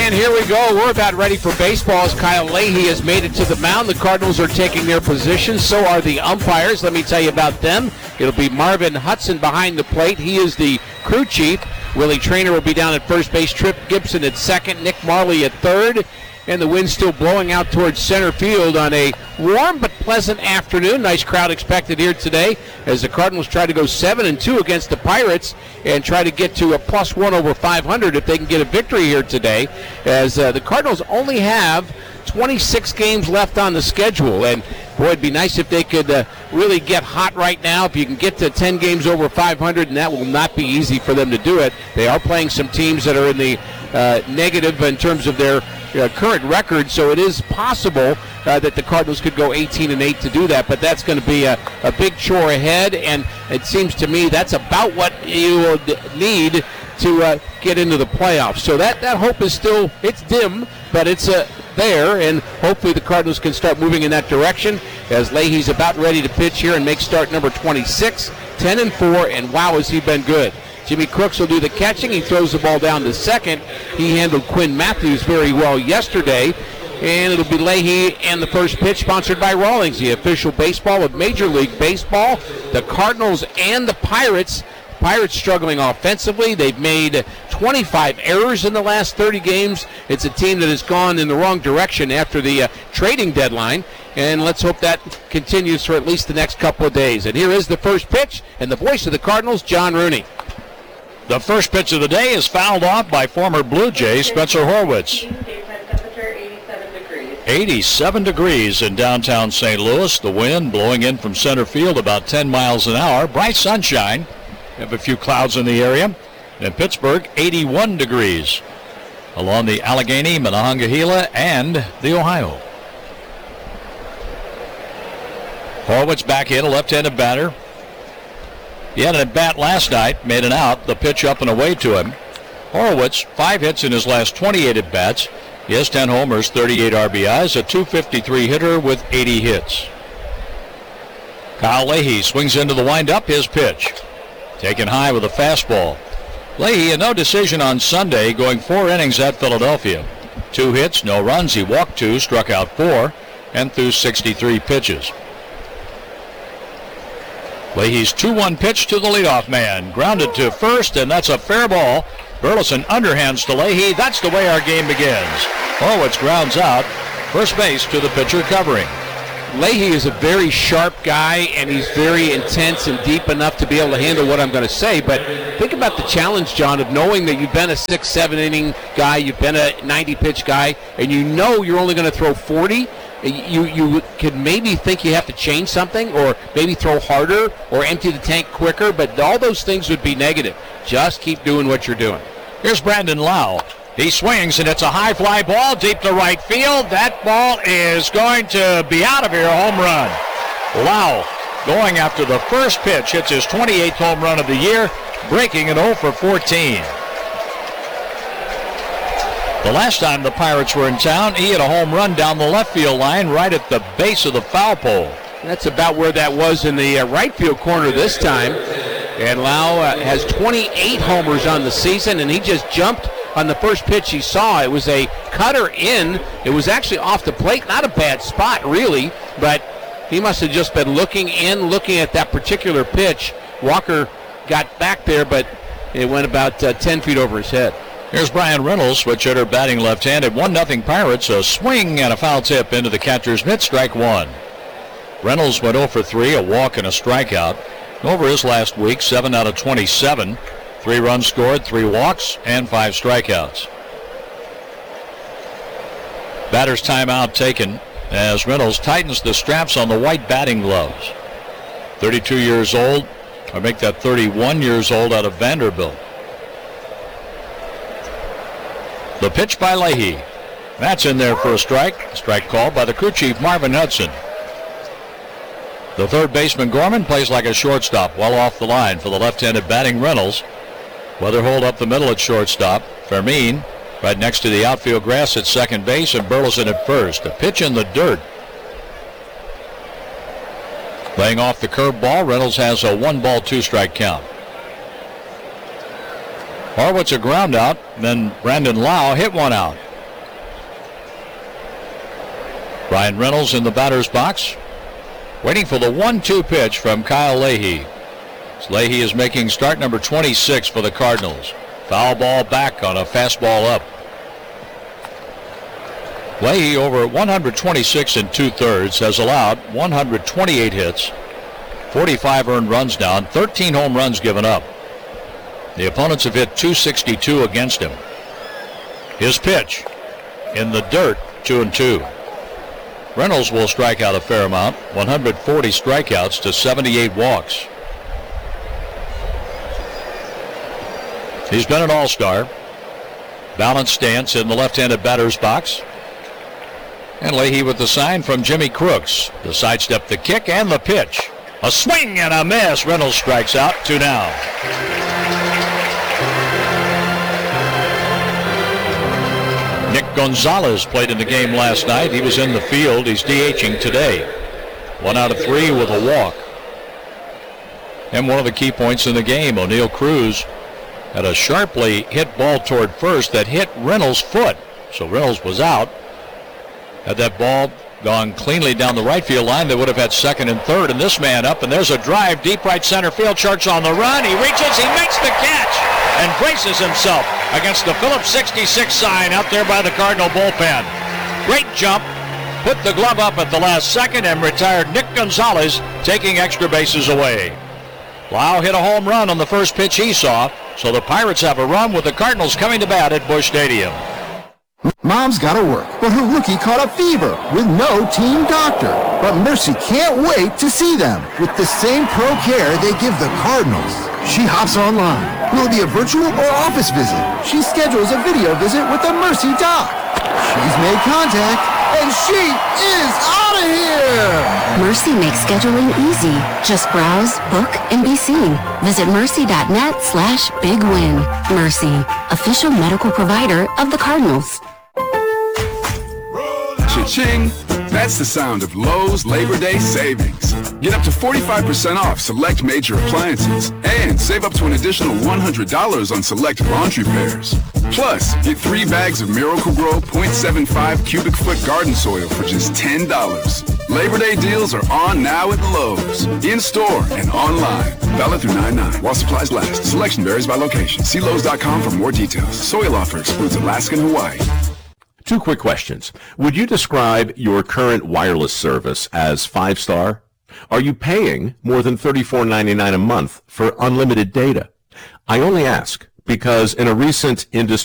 And here we go. We're about ready for baseball as Kyle Leahy has made it to the mound. The Cardinals are taking their position. So are the umpires. Let me tell you about them. It'll be Marvin Hudson behind the plate. He is the crew chief. Willie Traynor will be down at first base. Trip Gibson at second. Nick Marley at third. And the wind's still blowing out towards center field on a warm but pleasant afternoon. Nice crowd expected here today as the Cardinals try to go 7-2 against the Pirates and try to get to a +1 over 500 if they can get a victory here today, as the Cardinals only have 26 games left on the schedule. And boy, it'd be nice if they could really get hot right now. If you can get to 10 games over 500, and that will not be easy for them to do it. They are playing some teams that are in the negative in terms of their current record, so it is possible that the Cardinals could go 18-8 to do that, but that's going to be a big chore ahead, and it seems to me that's about what you would need to get into the playoffs. So that hope is still, it's dim, but it's there, and hopefully the Cardinals can start moving in that direction as Leahy's about ready to pitch here and make start number 26, 10-4, and wow, has he been good. Jimmy Crooks will do the catching. He throws the ball down to second. He handled Quinn Matthews very well yesterday. And it'll be Leahy and the first pitch, sponsored by Rawlings, the official baseball of Major League Baseball. The Cardinals and the Pirates. Pirates struggling offensively. They've made 25 errors in the last 30 games. It's a team that has gone in the wrong direction after the trading deadline. And let's hope that continues for at least the next couple of days. And here is the first pitch, and the voice of the Cardinals, John Rooney. The first pitch of the day is fouled off by former Blue Jay Spencer Horwitz. 87 degrees in downtown St. Louis. The wind blowing in from center field about 10 miles an hour. Bright sunshine. We have a few clouds in the area. In Pittsburgh, 81 degrees along the Allegheny, Monongahela, and the Ohio. Horwitz back in, a left-handed batter. He had an at-bat last night, made an out, the pitch up and away to him. Horwitz, 5 hits in his last 28 at-bats. He has 10 homers, 38 RBIs, a .253 hitter with 80 hits. Kyle Leahy swings into the windup, his pitch. Taken high with a fastball. Leahy, a no decision on Sunday, going 4 innings at Philadelphia. 2 hits, no runs, he walked 2, struck out 4, and threw 63 pitches. Leahy's 2-1 pitch to the leadoff man. Grounded to first, and that's a fair ball. Burleson underhands to Leahy. That's the way our game begins. Horwitz grounds out. First base to the pitcher covering. Leahy is a very sharp guy, and he's very intense and deep enough to be able to handle what I'm going to say. But think about the challenge, John, of knowing that you've been a 6-7 inning guy, you've been a 90-pitch guy, and you know you're only going to throw 40. You could maybe think you have to change something, or maybe throw harder or empty the tank quicker, but all those things would be negative. Just keep doing what you're doing. Here's Brandon Lau. He swings, and it's a high fly ball deep to right field. That ball is going to be out of here, a home run. Lau going after the first pitch, hits his 28th home run of the year, breaking an 0 for 14. The last time the Pirates were in town, he hit a home run down the left field line right at the base of the foul pole. That's about where that was in the right field corner this time. And Lau has 28 homers on the season, and he just jumped on the first pitch he saw. It was a cutter in. It was actually off the plate. Not a bad spot, really, but he must have just been looking at that particular pitch. Walker got back there, but it went about 10 feet over his head. Here's Brian Reynolds, switch hitter, batting left-handed. 1-0 Pirates. A swing and a foul tip into the catcher's mitt, strike 1. Reynolds went 0 for 3, a walk and a strikeout. Over his last week, 7 out of 27. 3 runs scored, 3 walks, and 5 strikeouts. Batter's timeout taken as Reynolds tightens the straps on the white batting gloves. 32 years old, or make that 31 years old out of Vanderbilt. The pitch by Leahy. That's in there for a strike. Strike called by the crew chief, Marvin Hudson. The third baseman, Gorman, plays like a shortstop, well off the line for the left-handed batting Reynolds. Weatherhold up the middle at shortstop. Fermin right next to the outfield grass at second base, and Burleson at first. A pitch in the dirt. Laying off the curveball, Reynolds has a 1-ball, 2-strike count. Horwitz a ground out, then Brandon Lau hit one out. Brian Reynolds in the batter's box, waiting for the 1-2 pitch from Kyle Leahy. Leahy is making start number 26 for the Cardinals. Foul ball back on a fastball up. Leahy, over 126 2/3, has allowed 128 hits, 45 earned runs down, 13 home runs given up. The opponents have hit .262 against him. His pitch in the dirt, 2-2. Reynolds will strike out a fair amount, 140 strikeouts to 78 walks. He's been an all-star. Balanced stance in the left-handed batter's box. And Leahy with the sign from Jimmy Crooks. The sidestep, the kick, and the pitch. A swing and a miss. Reynolds strikes out, 2 down. Nick Gonzalez played in the game last night. He was in the field. He's DHing today. 1 out of 3 with a walk. And one of the key points in the game, O'Neill Cruz had a sharply hit ball toward first that hit Reynolds' foot. So Reynolds was out. Had that ball gone cleanly down the right field line, they would have had second and third. And this man up, and there's a drive deep right center field. Church on the run. He reaches, he makes the catch, and braces himself against the Phillips 66 sign out there by the Cardinal bullpen. Great jump. Put the glove up at the last second and retired Nick Gonzalez, taking extra bases away. Lau hit a home run on the first pitch he saw, so the Pirates have a run with the Cardinals coming to bat at Busch Stadium. Mom's gotta work, but her rookie caught a fever with no team doctor. But Mercy can't wait to see them with the same pro care they give the Cardinals. She hops online. Will it be a virtual or office visit? She schedules a video visit with the Mercy doc. She's made contact, and she is out of here! Mercy makes scheduling easy. Just browse, book, and be seen. Visit mercy.net/bigwin. Mercy, official medical provider of the Cardinals. Cha-ching! That's the sound of Lowe's Labor Day savings. Get up to 45% off select major appliances and save up to an additional $100 on select laundry pairs. Plus, get 3 bags of Miracle-Gro 0.75 cubic foot garden soil for just $10. Labor Day deals are on now at Lowe's. In-store and online. Valid through 9/9 while supplies last. Selection varies by location. See Lowe's.com for more details. Soil offer excludes Alaska and Hawaii. 2 quick questions. Would you describe your current wireless service as 5-star? Are you paying more than $34.99 a month for unlimited data? I only ask because in a recent industry